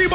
Deportivo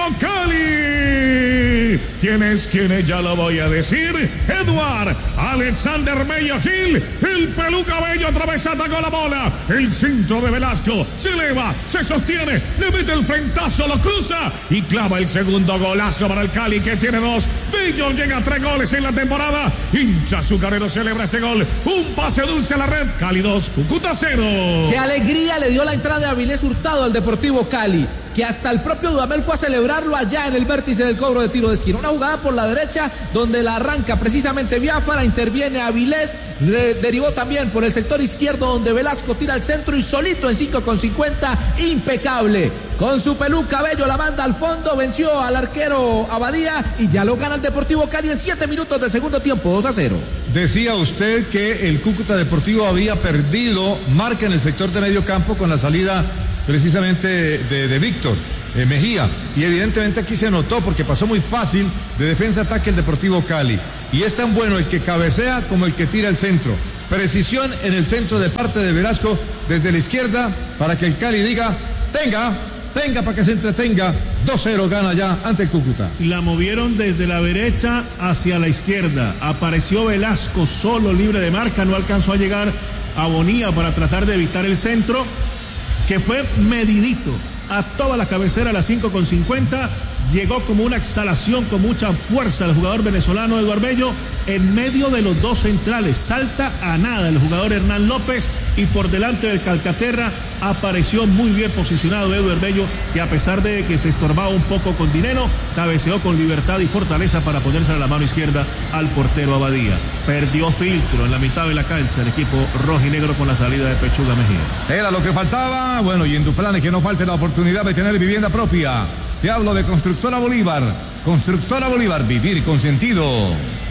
Cali. ¿Quién es? Ya lo voy a decir. Edward Alexander Mello Gil, el peluca bello, atravesada con la bola. El centro de Velasco se eleva, se sostiene, le mete el frentazo, lo cruza y clava el segundo golazo para el Cali, que tiene 2. Bello llega a 3 goles en la temporada. Hincha azucarero celebra este gol. Un pase dulce a la red. Cali 2, Cúcuta 0. Qué alegría le dio la entrada de Avilés Hurtado al Deportivo Cali, que hasta el propio Dudamel fue a celebrarlo allá en el vértice del cobro de tiro de esquina. Una jugada por la derecha donde la arranca precisamente Biafara, interviene Avilés, derivó también por el sector izquierdo donde Velasco tira al centro y solito en 5,50, impecable. Con su peluca bello la manda al fondo, venció al arquero Abadía y ya lo gana el Deportivo Cali en 7 minutos del segundo tiempo, 2-0. Decía usted que el Cúcuta Deportivo había perdido marca en el sector de medio campo con la salida precisamente de Víctor Mejía, y evidentemente aquí se notó porque pasó muy fácil de defensa-ataque el Deportivo Cali, y es tan bueno el que cabecea como el que tira el centro. Precisión en el centro de parte de Velasco desde la izquierda para que el Cali diga tenga para que se entretenga. 2-0 gana ya ante el Cúcuta. La movieron desde la derecha hacia la izquierda, apareció Velasco solo, libre de marca, no alcanzó a llegar a Bonilla para tratar de evitar el centro, que fue medidito a toda la cabecera a las 5,50, llegó como una exhalación con mucha fuerza el jugador venezolano Eduard Bello en medio de los dos centrales, salta a nada el jugador Hernán López y por delante del Calcaterra apareció muy bien posicionado Eduard Bello, que a pesar de que se estorbaba un poco con dinero, cabeceó con libertad y fortaleza para ponerse a la mano izquierda al portero Abadía. Perdió filtro en la mitad de la cancha el equipo rojinegro con la salida de Pechuga Mejía. Era lo que faltaba, bueno, y en tu plan es que no falte la oportunidad de tener vivienda propia. Te hablo de Constructora Bolívar. Constructora Bolívar, vivir con sentido.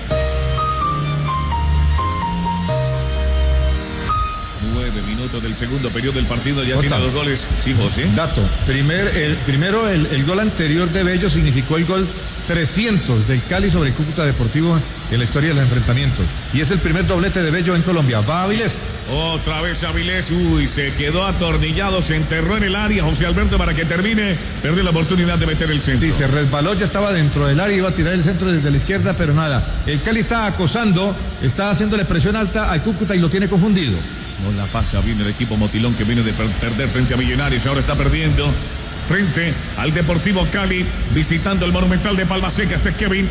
9 minutos del segundo periodo del partido, ya tiene 2 goles. Sí, José. Dato, primero el gol anterior de Bello significó el gol 300 del Cali sobre el Cúcuta Deportivo en la historia de los enfrentamientos. Y es el primer doblete de Bello en Colombia. Va Avilés. Otra vez Avilés, se quedó atornillado, se enterró en el área José Alberto para que termine, perdió la oportunidad de meter el centro. Sí, se resbaló, ya estaba dentro del área, iba a tirar el centro desde la izquierda, pero nada. El Cali está acosando, está haciéndole presión alta al Cúcuta y lo tiene confundido. No la pasa bien el equipo Motilón, que viene de perder frente a Millonarios, ahora está perdiendo frente al Deportivo Cali, visitando el Monumental de Palma Seca. Este es Kevin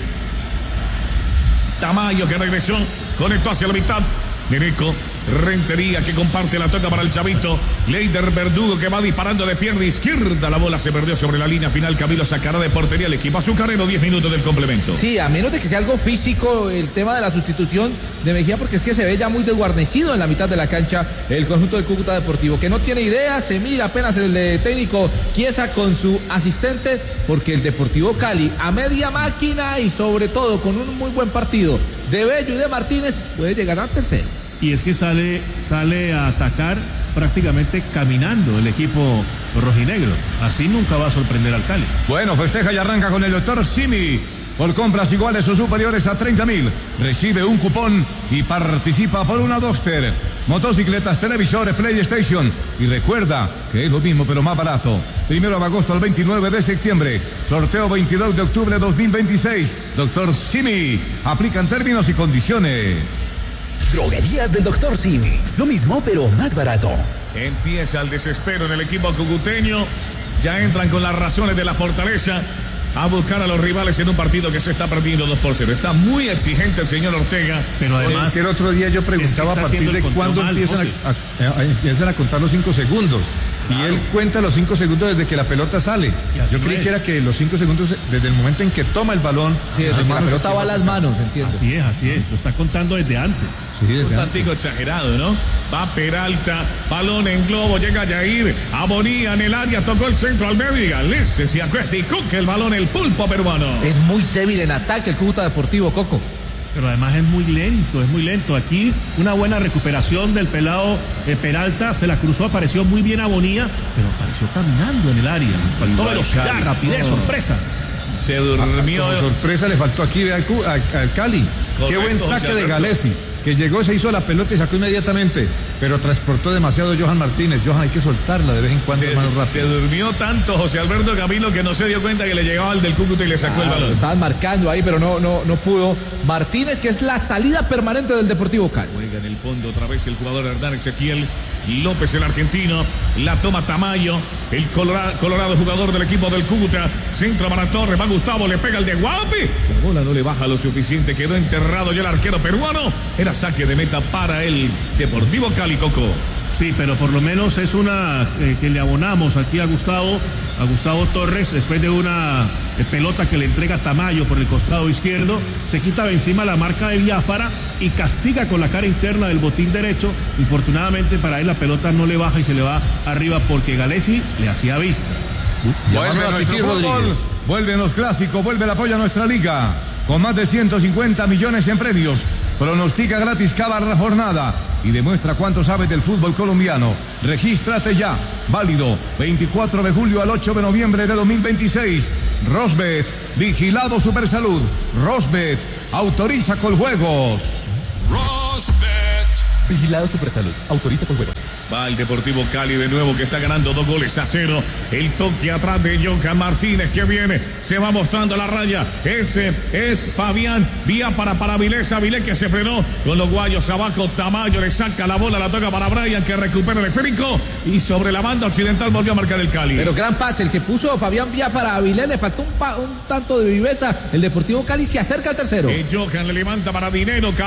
Tamayo, que regresó, conectó hacia la mitad. Mireco Rentería, que comparte la toca para el chavito Leider Verdugo, que va disparando de pierna izquierda. La bola se perdió sobre la línea final. Camilo sacará de portería el equipo azucarero. 10 minutos del complemento. Sí, a menos de que sea algo físico el tema de la sustitución de Mejía, porque es que se ve ya muy desguarnecido en la mitad de la cancha el conjunto del Cúcuta Deportivo, que no tiene idea. Se mira apenas el técnico Chiesa con su asistente, porque el Deportivo Cali a media máquina y sobre todo con un muy buen partido de Bello y de Martínez puede llegar al tercero. Y es que sale a atacar prácticamente caminando el equipo rojinegro. Así nunca va a sorprender al Cali. Bueno, festeja y arranca con el doctor Simi. Por compras iguales o superiores a 30.000, recibe un cupón y participa por una Duster, motocicletas, televisores, PlayStation. Y recuerda que es lo mismo pero más barato. 1 de agosto al 29 de septiembre. Sorteo 22 de octubre de 2026. Doctor Simi. Aplican términos y condiciones. Droguerías del Dr. Simi. Lo mismo, pero más barato. Empieza el desespero en el equipo cucuteño. Ya entran con las razones de la fortaleza a buscar a los rivales en un partido que se está perdiendo 2-0. Está muy exigente el señor Ortega. Pero además, que el otro día yo preguntaba a partir de cuándo empiezan a contar los 5 segundos. Claro. Y él cuenta los 5 segundos desde que la pelota sale. Yo creí que era que los 5 segundos desde el momento en que toma el balón. Sí, desde que la pelota va a las manos, entiendo. Así es. Lo está contando desde antes. Sí, desde un tantico exagerado, ¿no? Va Peralta, balón en globo, llega Yair, Abonía en el área, tocó el centro al medio y Galese se acuesta y Coque el balón, el pulpo peruano. Es muy débil en ataque el Cúcuta Deportivo, Coco. Pero además es muy lento. Aquí una buena recuperación del pelado Peralta, se la cruzó, apareció muy bien Abonía, pero apareció caminando en el área. Faltó velocidad, rapidez, sorpresa. Se durmió. Como sorpresa le faltó aquí al Cali. Correcto, qué buen saque de Galesi. que llegó, se hizo la pelota y sacó inmediatamente, pero transportó demasiado Johan Martínez. Johan, hay que soltarla de vez en cuando, hermano, rápido. Se durmió tanto José Alberto Camilo que no se dio cuenta que le llegaba al del Cúcuta y le sacó el balón. Lo estaban marcando ahí, pero no pudo. Martínez, que es la salida permanente del Deportivo Cali. Juega en el fondo otra vez el jugador Hernán Ezequiel López, el argentino. La toma Tamayo, el colorado jugador del equipo del Cúcuta. Centro para Torres, va Gustavo, le pega el de Guapi. La bola no le baja lo suficiente, quedó enterrado ya el arquero peruano. Era saque de meta para el Deportivo Cali, Coco. Sí, pero por lo menos es una que le abonamos aquí a Gustavo Torres, después de una pelota que le entrega Tamayo por el costado izquierdo, se quita de encima la marca de Biafara y castiga con la cara interna del botín derecho. Infortunadamente para él la pelota no le baja y se le va arriba porque Galesi le hacía vista. Vuelve a nuestro fútbol, vuelven los clásicos, vuelve el apoyo a nuestra liga, con más de 150 millones en premios. Pronostica gratis cada jornada y demuestra cuánto sabes del fútbol colombiano. Regístrate ya. Válido 24 de julio al 8 de noviembre de 2026. Rosbet, vigilado Supersalud. Rosbet, autoriza con juegos. Rosbet, vigilado Supersalud, autoriza con juegos. Va el Deportivo Cali de nuevo, que está ganando 2-0. El toque atrás de Johan Martínez, que viene, se va mostrando la raya. Ese es Fabián, vía para Avilés, Avilés que se frenó con los guayos abajo. Tamayo le saca la bola, la toca para Brian, que recupera el esférico y sobre la banda occidental volvió a marcar el Cali. Pero gran pase, el que puso Fabián Biafara a Avilés, le faltó un tanto de viveza. El Deportivo Cali se acerca al tercero. Johan le levanta para Dinero.